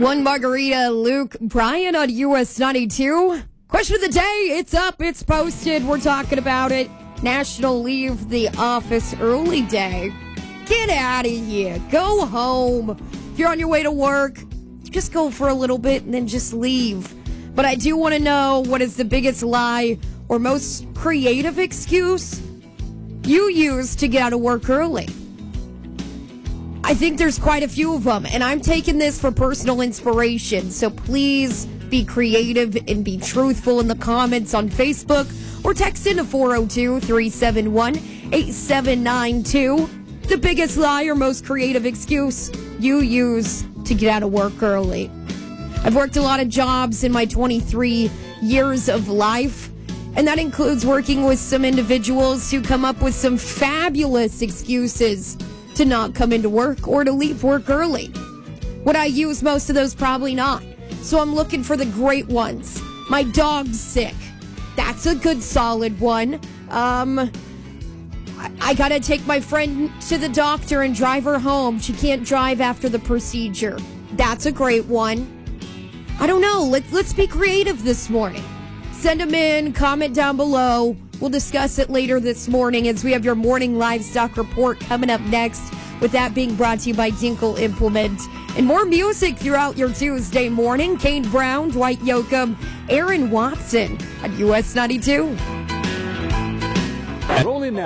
One margarita, Luke Bryan on US 92. Question of the day, it's up, it's posted, we're talking about it. National Leave the Office Early Day. Get out of here, go home. If you're on your way to work, just go for a little bit and then just leave. But I do want to know, what is the biggest lie or most creative excuse you use to get out of work early? I think there's quite a few of them, and I'm taking this for personal inspiration. So please be creative and be truthful in the comments on Facebook or text into 402-371-8792. The biggest lie or most creative excuse you use to get out of work early. I've worked a lot of jobs in my 23 years of life, and that includes working with some individuals who come up with some fabulous excuses to not come into work or to leave work early. Would I use most of those? Probably not. So I'm looking for the great ones. My dog's sick. That's a good solid one. I gotta take my friend to the doctor and drive her home. She can't drive after the procedure. That's a great one. I don't know. Let's be creative this morning. Send them in, comment down below. We'll discuss it later this morning as we have your morning livestock report coming up next, with that being brought to you by Dinkle Implement. And more music throughout your Tuesday morning. Kane Brown, Dwight Yoakam, Aaron Watson on US 92. Rolling now.